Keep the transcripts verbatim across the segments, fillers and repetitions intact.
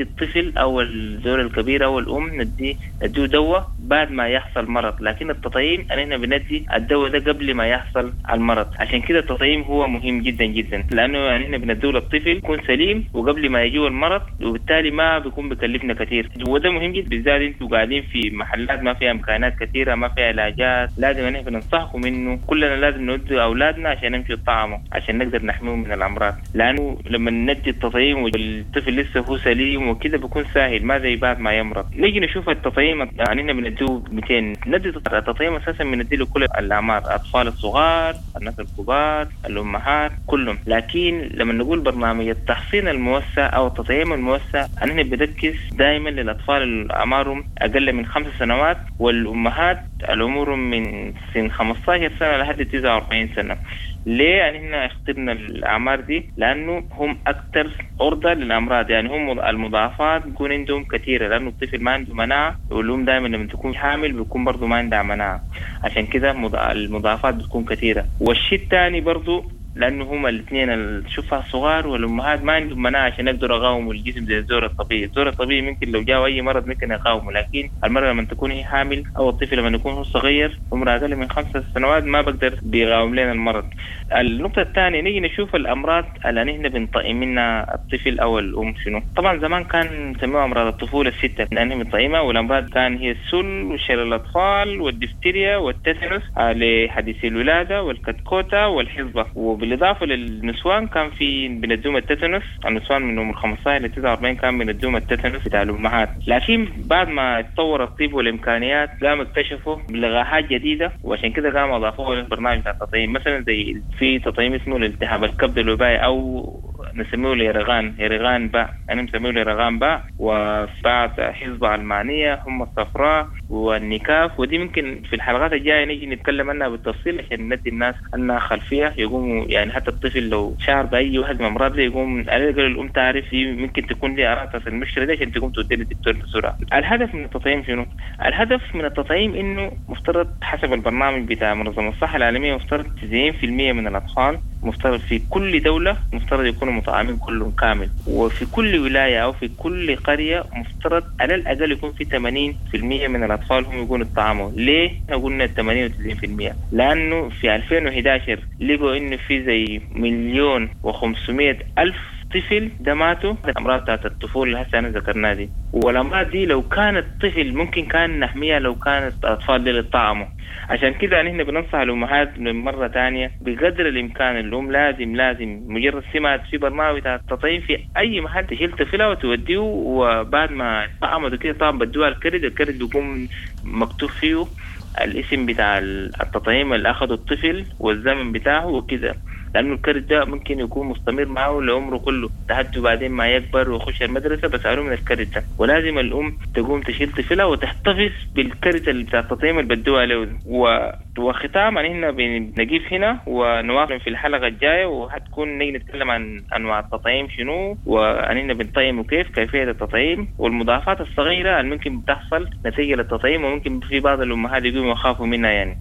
ندي الطفل أو الزوجة الكبيرة أو الأم ندي نديه دواء بعد ما يحصل مرض، لكن التطعيم أننا بندي الدواء ده قبل ما يحصل المرض. عشان كده التطعيم هو مهم جدا جدا، لأنه أننا بنديه للطفل يكون سليم وقبل ما يجيه المرض، وبالتالي ما بيكون بكلفنا كثير. وده مهم جدا بالذات انتوا قاعدين في محلات ما فيها امكانات كثيره، ما فيها علاجات. لازم نحن ننصحكم انه كلنا لازم ندي اولادنا عشان نمشي الطعام عشان نقدر نحميهم من الامراض، لانه لما ندي التطعيم والطفل لسه هو سليم وكده بيكون سهل، ما زي بعد ما يمرض. نيجي نشوف التطعيم، يعني احنا بنديه مئتين. ندي التطعيم اساسا بنديه لكل الاعمار، الاطفال الصغار، الناس الكبار، الامهات، كلهم. لكن لما نقول برنامج التحصين الموسع او التطعيم الموسع، احنا بنركز دائما للاطفال اللي اعمارهم اقل من خمس سنوات، والامهات العمرهم من سن خمسة عشر سنه لحد تسعة وأربعين سنه. ليه يعني احنا اخترنا الاعمار دي؟ لانه هم اكثر عرضه للامراض، يعني هم المضاعفات بيكون عندهم كثيره، لانه الطفل ما عنده مناعه، والام دائما لما تكون حامل بيكون برضه ما عندها مناعه، عشان كده المضاعفات بتكون كثيره. والشيء الثاني برضه لانه هما الاثنين الشفع الصغار والامهات ما عندهم مناعه عشان يقدروا يقاوموا الجسم زي الزور الطبيعي. الزور الطبيعي ممكن لو جاء اي مرض ممكن يقاومه، لكن المرأة لما تكون هي حامل او الطفل لما يكون هو صغير عمره اقل من خمسة سنوات ما بقدر بيقاوم لنا المرض. النقطه الثانيه نيجي نشوف الامراض اللي نحن بنطعم منها الطفل او الام شنو. طبعا زمان كان نسميها امراض الطفوله السته لانها بنطعمها، والامراض كان هي السل وشلل الاطفال والدفتيريا والتيتانوس لحديث الولاده والكتكوته والحصبه. بالإضافة للنسوان كان في بندوم التيتانوس، النسوان من عمر خمسة عشر إلى تسعة وأربعين كان بندوم التيتانوس بتاع الأمهات. لكن بعد ما تطور الطب والإمكانيات قاموا اكتشفوا لقاحات جديدة، وعشان كده قاموا أضافوها للبرنامج بتاع التطعيم. مثلا زي في تطعيم اسمه الالتهاب الكبد الوبائي أو نسميه ليرغان يرغان باء، أنا مسميه ليرغان باء، وبعد حصبة علمانية هم الصفراء والنكاف. ودي ممكن في الحلقات الجاية نيجي نتكلم عنها بالتفصيل عشان ندي الناس أنها خلفية يقوموا، يعني حتى الطفل لو شعر بأي واحد من أمراض دي يقوم على الأقل الأم تعرف دي ممكن تكون دي أعراض المشكلة دي عشان تقوم تودي للدكتور بسرعة. الهدف من التطعيم شنو؟ الهدف من التطعيم إنه مفترض حسب البرنامج بتاع منظمة الصحة العالمية مفترض تسعين بالمئة من الأطفال مفترض في كل دولة مفترض يكونوا مطعمين كلهم كامل، وفي كل ولاية أو في كل قرية مفترض على الأقل يكون في ثمانين بالمئة من الأطفال هم يكونوا يطعموا. ليه قلنا ثمانين وتسعين بالمئة؟ لأنه في ألفين وإحدى عشر لقوا إنه في زي مليون وخمسمائة ألف طفل ده ماتوا الأمراض بتاعت الطفولة اللي هسه أنا ذكرناها دي. والأمراض دي لو كانت طفل ممكن كان نحميها لو كانت أطفال دي للطعام. عشان كده نحن بننصح الأمهات مرة تانية بقدر الإمكان الأم لازم لازم مجرد سمعت في برنامج بتاع التطعيم في أي محل تشيل طفلها وتوديه، وبعد ما طعمه كده طبعا بدوها الكرد، الكرد بيكون مكتوب فيه الاسم بتاع التطعيم اللي أخذه الطفل والزمن بتاعه وكده، لأنه الكرد ده ممكن يكون مستمر معه لعمره كله لحد بعدين ما يكبر ويخش المدرسة بس عليه من الكرد ده. ولازم الأم تقوم تشيل طفلها وتحتفظ بالكرد اللي بتاع التطعيم اللي بدوه عليه. و... وختام أن هنا بنجيب هنا ونواصل في الحلقة الجاية، وهتكون نيجي نتكلم عن أنواع التطعيم شنو، وأن هنا بنطعم وكيف كيفية التطعيم والمضاعفات الصغيرة اللي ممكن تحصل نتيجة للتطعيم، وممكن في بعض الأمهات يقوموا يخافوا منها يعني.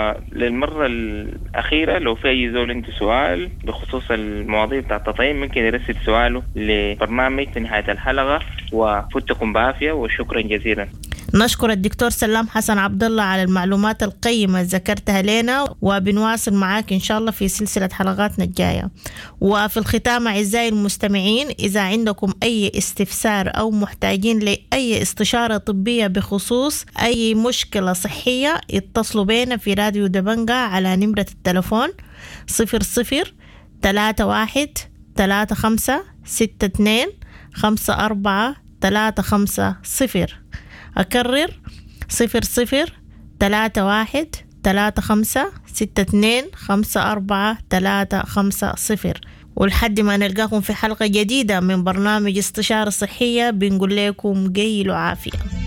وللمرة الأخيرة لو في أي زول عنده سؤال بخصوص المواضيع بتاع التطعيم ممكن يرسل سؤاله لبرنامج في نهاية الحلقة، وفتكم بعافية وشكرا جزيلا. نشكر الدكتور سلام حسن عبد الله على المعلومات القيمة ذكرتها لنا، وبنواصل معاك إن شاء الله في سلسلة حلقاتنا الجاية. وفي الختام أعزائي المستمعين، إذا عندكم أي استفسار أو محتاجين لأي استشارة طبية بخصوص أي مشكلة صحية اتصلوا بينا في راديو دبنجة على نمرة التلفون صفر صفر تلاتة واحد تلاتة خمسة ستة اتنين خمسة أربعة تلاتة خمسة صفر. أكرر صفر صفر تلاتة واحد تلاتة خمسة ستة اتنين خمسة أربعة تلاتة خمسة صفر. ولحد ما نلقاكم في حلقة جديدة من برنامج استشارة صحية بنقول لكم جيلوا عافية.